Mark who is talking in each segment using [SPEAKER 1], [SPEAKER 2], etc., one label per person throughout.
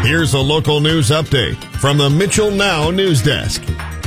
[SPEAKER 1] here's a local news update from the Mitchell Now News Desk.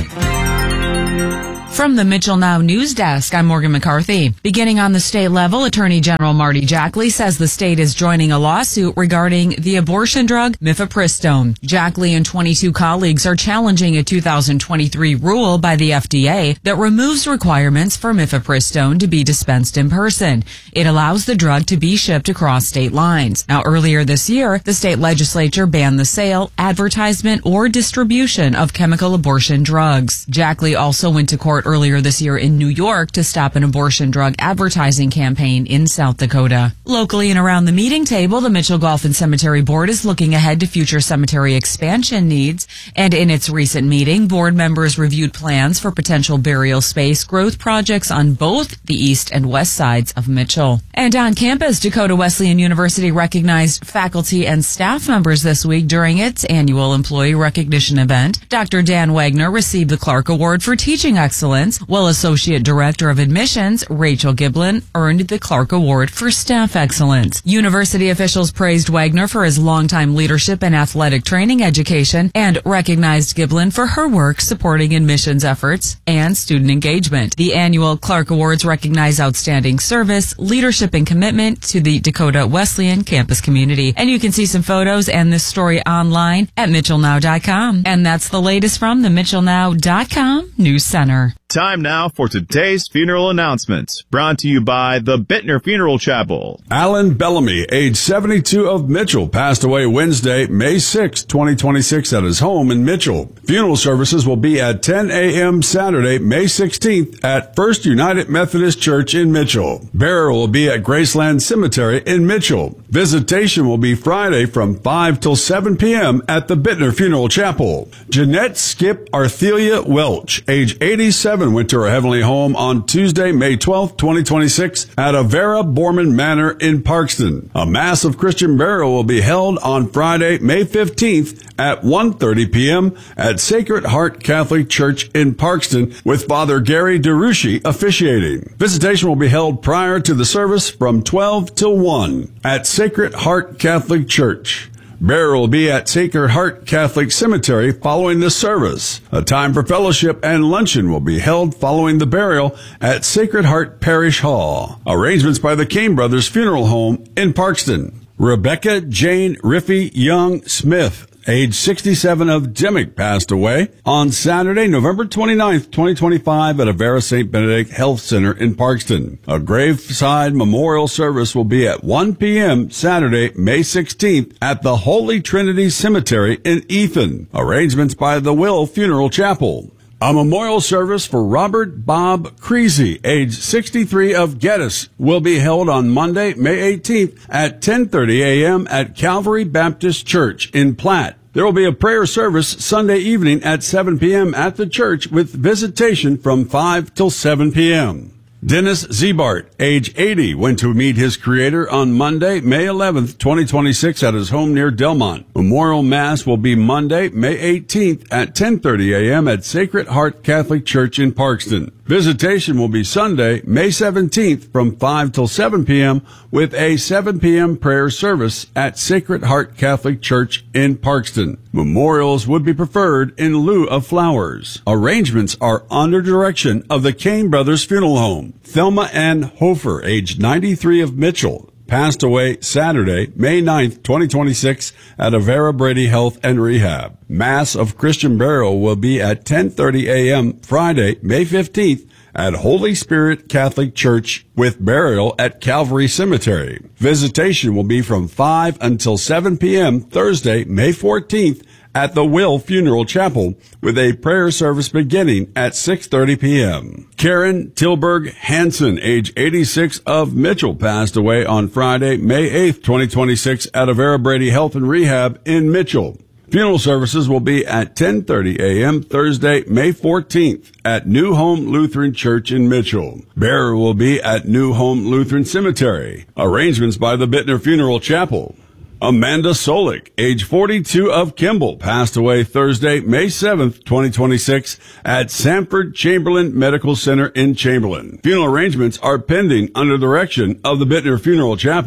[SPEAKER 2] From the Mitchell Now News Desk, I'm Morgan McCarthy. Beginning on the state level, Attorney General Marty Jackley says the state is joining a lawsuit regarding the abortion drug mifepristone. Jackley and 22 colleagues are challenging a 2023 rule by the FDA that removes requirements for mifepristone to be dispensed in person. It allows the drug to be shipped across state lines. Now, earlier this year, the state legislature banned the sale, advertisement, or distribution of chemical abortion drugs. Jackley also went to court earlier this year in New York to stop an abortion drug advertising campaign in South Dakota. Locally and around the meeting table, the Mitchell Golf and Cemetery Board is looking ahead to future cemetery expansion needs, and in its recent meeting, board members reviewed plans for potential burial space growth projects on both the east and west sides of Mitchell. And on campus, Dakota Wesleyan University recognized faculty and staff members this week during its annual employee recognition event. Dr. Dan Wagner received the Clark Award for Teaching Excellence, while Associate Director of Admissions, Rachel Giblin, earned the Clark Award for Staff Excellence. University officials praised Wagner for his longtime leadership in athletic training education and recognized Giblin for her work supporting admissions efforts and student engagement. The annual Clark Awards recognize outstanding service, leadership, and commitment to the Dakota Wesleyan campus community. And you can see some photos and this story online at mitchellnow.com. And that's the latest from the mitchellnow.com News Center.
[SPEAKER 3] Time now for today's funeral announcements, brought to you by the Bittner Funeral Chapel.
[SPEAKER 4] Alan Bellamy, age 72 of Mitchell, passed away Wednesday, May 6, 2026 at his home in Mitchell. Funeral services will be at 10 a.m. Saturday, May 16th at First United Methodist Church in Mitchell. Burial will be at Graceland Cemetery in Mitchell. Visitation will be Friday from 5 till 7 p.m. at the Bittner Funeral Chapel. Jeanette Skip Arthelia Welch, age 87, went to her heavenly home on Tuesday, May 12, 2026 at Avera Borman Manor in Parkston. A mass of Christian burial will be held on Friday, May 15th at 1:30 p.m. at Sacred Heart Catholic Church in Parkston with Father Gary DeRucci officiating. Visitation will be held prior to the service from 12 till 1 at Sacred Heart Catholic Church. Burial will be at Sacred Heart Catholic Cemetery following the service. A time for fellowship and luncheon will be held following the burial at Sacred Heart Parish Hall. Arrangements by the Kane Brothers Funeral Home in Parkston. Rebecca Jane Riffy Young Smith, age 67 of Dimmick, passed away on Saturday, November 29th, 2025 at Avera St. Benedict Health Center in Parkston. A graveside memorial service will be at 1 p.m. Saturday, May 16th at the Holy Trinity Cemetery in Ethan. Arrangements by the Will Funeral Chapel. A memorial service for Robert Bob Creasy, age 63 of Geddes, will be held on Monday, May 18th at 10:30 a.m. at Calvary Baptist Church in Platt. There will be a prayer service Sunday evening at 7 p.m. at the church with visitation from 5 till 7 p.m. Dennis Zebart, age 80, went to meet his Creator on Monday, May 11th, 2026 at his home near Delmont. Memorial Mass will be Monday, May 18th at 10:30 a.m. at Sacred Heart Catholic Church in Parkston. Visitation will be Sunday, May 17th from 5 till 7 p.m. with a 7 p.m. prayer service at Sacred Heart Catholic Church in Parkston. Memorials would be preferred in lieu of flowers. Arrangements are under direction of the Kane Brothers Funeral Home. Thelma Ann Hofer, age 93 of Mitchell, passed away Saturday, May 9th, 2026 at Avera Brady Health and Rehab. Mass of Christian burial will be at 10:30 a.m. Friday, May 15th at Holy Spirit Catholic Church with burial at Calvary Cemetery. Visitation will be from 5 until 7 p.m. Thursday, May 14th at the Will Funeral Chapel with a prayer service beginning at 6:30 p.m. Karen Tilburg Hansen, age 86 of Mitchell, passed away on Friday, May 8th, 2026 at Avera Brady Health and Rehab in Mitchell. Funeral services will be at 10:30 a.m. Thursday, May 14th at New Home Lutheran Church in Mitchell. Burial will be at New Home Lutheran Cemetery. Arrangements by the Bittner Funeral Chapel. Amanda Solik, age 42 of Kimball, passed away Thursday, May 7th, 2026 at Sanford Chamberlain Medical Center in Chamberlain. Funeral arrangements are pending under direction of the Bittner Funeral Chapel.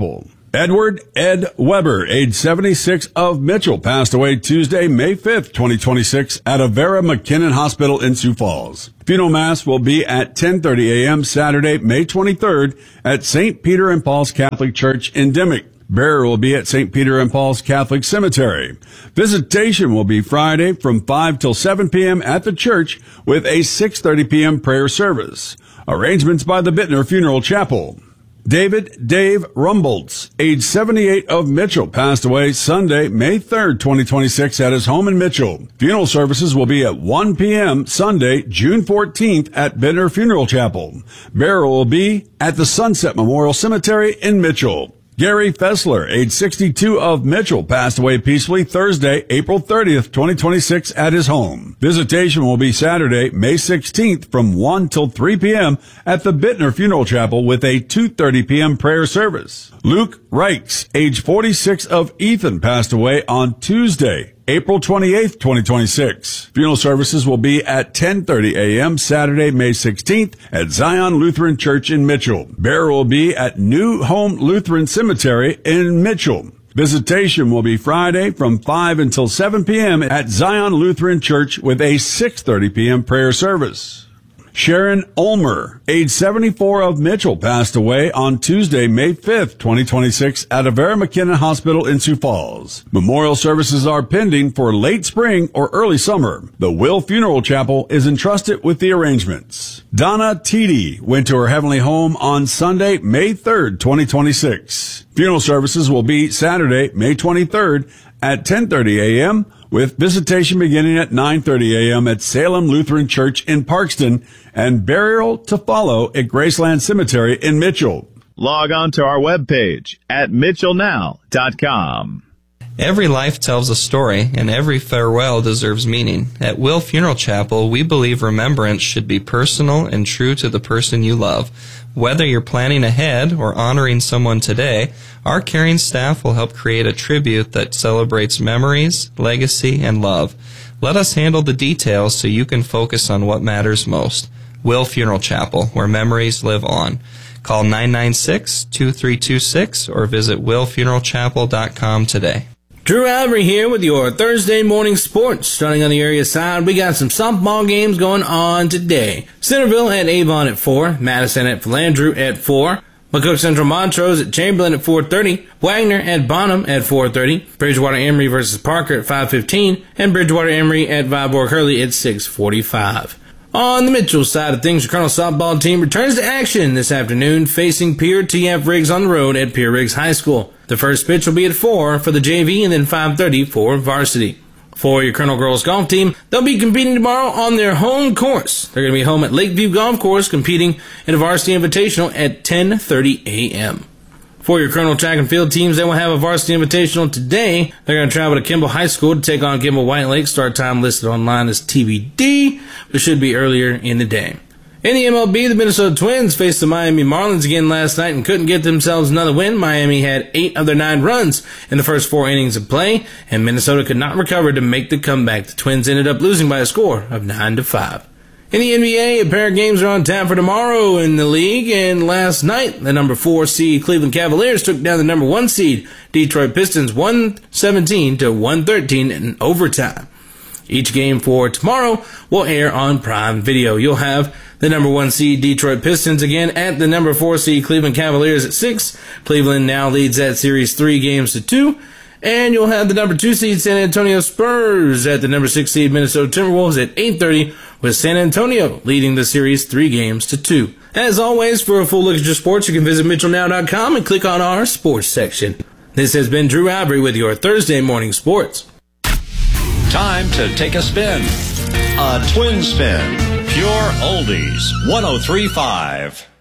[SPEAKER 4] Edward Ed Weber, age 76 of Mitchell, passed away Tuesday, May 5th, 2026 at Avera McKinnon Hospital in Sioux Falls. Funeral Mass will be at 10:30 a.m. Saturday, May 23rd at St. Peter and Paul's Catholic Church in Dimmock. Burial will be at St. Peter and Paul's Catholic Cemetery. Visitation will be Friday from 5 till 7 p.m. at the church with a 6:30 p.m. prayer service. Arrangements by the Bittner Funeral Chapel. Dave Rumboltz, age 78 of Mitchell, passed away Sunday, May 3rd, 2026 at his home in Mitchell. Funeral services will be at 1 p.m. Sunday, June 14th at Bittner Funeral Chapel. Burial will be at the Sunset Memorial Cemetery in Mitchell. Gary Fessler, age 62 of Mitchell, passed away peacefully Thursday, April 30th, 2026 at his home. Visitation will be Saturday, May 16th from 1 till 3 p.m. at the Bittner Funeral Chapel with a 2:30 p.m. prayer service. Luke Reichs, age 46 of Ethan, passed away on Tuesday, April 28th, 2026. Funeral services will be at 10:30 a.m. Saturday, May 16th at Zion Lutheran Church in Mitchell. Burial will be at New Home Lutheran Cemetery in Mitchell. Visitation will be Friday from 5 until 7 p.m. at Zion Lutheran Church with a 6:30 p.m. prayer service. Sharon Ulmer, age 74 of Mitchell, passed away on Tuesday, May 5th, 2026 at Avera McKinnon Hospital in Sioux Falls. Memorial services are pending for late spring or early summer. The Will Funeral Chapel is entrusted with the arrangements. Donna Teedy went to her heavenly home on Sunday, May 3rd, 2026. Funeral services will be Saturday, May 23rd at 10:30 a.m. with visitation beginning at 9:30 a.m. at Salem Lutheran Church in Parkston and burial to follow at Graceland Cemetery in Mitchell.
[SPEAKER 3] Log on to our webpage at mitchellnow.com.
[SPEAKER 5] Every life tells a story, and every farewell deserves meaning. At Will Funeral Chapel, we believe remembrance should be personal and true to the person you love. Whether you're planning ahead or honoring someone today, our caring staff will help create a tribute that celebrates memories, legacy, and love. Let us handle the details so you can focus on what matters most. Will Funeral Chapel, where memories live on. Call 996-2326 or visit willfuneralchapel.com today.
[SPEAKER 6] Drew Avery here with your Thursday morning sports. Starting on the area side, we got some softball games going on today. Centerville at Avon at 4, Madison at Philandrew at 4, McCook Central Montrose at Chamberlain at 4:30, Wagner at Bonham at 4:30, Bridgewater Emory versus Parker at 5:15, and Bridgewater Emory at Viborg Hurley at 6:45. On the Mitchell side of things, your Colonel softball team returns to action this afternoon, facing Pierre T.F. Riggs on the road at Pierre Riggs High School. The first pitch will be at 4 for the JV and then 5:30 for varsity. For your Colonel girls golf team, they'll be competing tomorrow on their home course. They're going to be home at Lakeview Golf Course competing in a varsity invitational at 10:30 a.m. For your Colonel track and field teams, they will have a varsity invitational today. They're going to travel to Kimball High School to take on Kimball White Lake. Start time listed online as TBD, but should be earlier in the day. In the MLB, the Minnesota Twins faced the Miami Marlins again last night and couldn't get themselves another win. Miami had 8 of their 9 runs in the first 4 innings of play, and Minnesota could not recover to make the comeback. The Twins ended up losing by a score of 9-5. In the NBA, a pair of games are on tap for tomorrow in the league, and last night, the number 4 seed Cleveland Cavaliers took down the number 1 seed Detroit Pistons 117-113 in overtime. Each game for tomorrow will air on Prime Video. You'll have the number 1 seed Detroit Pistons again at the number 4 seed Cleveland Cavaliers at 6. Cleveland now leads that series 3-2. And you'll have the number 2 seed San Antonio Spurs at the number 6 seed Minnesota Timberwolves at 8:30, with San Antonio leading the series 3-2. As always, for a full look at your sports, you can visit mitchellnow.com and click on our sports section. This has been Drew Avery with your Thursday morning sports.
[SPEAKER 7] Time to take a spin. A twin spin. Pure Oldies 103.5.